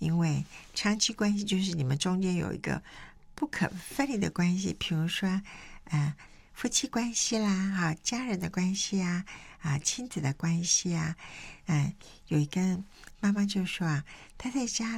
因为长期关系就是你们中间有一个不可分离的关系，比如说夫妻关系啦，家人的关系啊，亲子的关系啊，有一个妈妈就说她在家